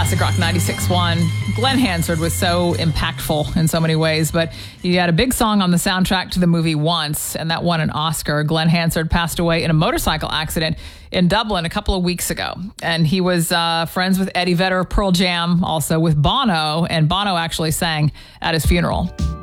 Classic Rock 96.1. Glenn Hansard was so impactful in so many ways, but he had a big song on the soundtrack to the movie Once, and that won an Oscar. Glenn Hansard passed away in a motorcycle accident in Dublin a couple of weeks ago. And he was friends with Eddie Vedder of Pearl Jam, also with Bono, and Bono actually sang at his funeral.